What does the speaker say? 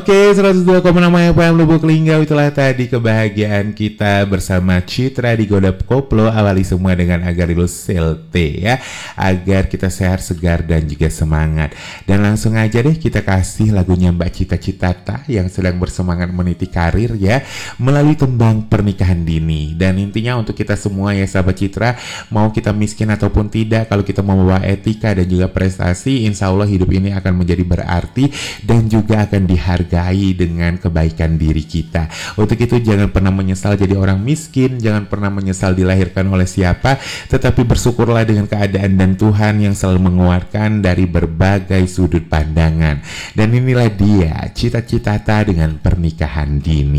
Oke, 102,6 FM Lubuk Linggau, itulah tadi kebahagiaan kita bersama Citra di Godap Koplo. Awali semua dengan agar lu selte ya, agar kita sehat, segar dan juga semangat. Dan langsung aja deh kita kasih lagunya Mbak Cita Citata yang sedang bersemangat meniti karir ya, melalui tembang pernikahan dini. Dan intinya untuk kita semua ya sahabat Citra, mau kita miskin ataupun tidak, kalau kita membawa etika dan juga prestasi, insya Allah hidup ini akan menjadi berarti dan juga akan dihargai dengan kebaikan diri kita. Untuk itu jangan pernah menyesal jadi orang miskin, jangan pernah menyesal dilahirkan oleh siapa, tetapi bersyukurlah dengan keadaan dan Tuhan yang selalu menguatkan dari berbagai sudut pandangan. Dan inilah dia Cita Citata dengan pernikahan dini.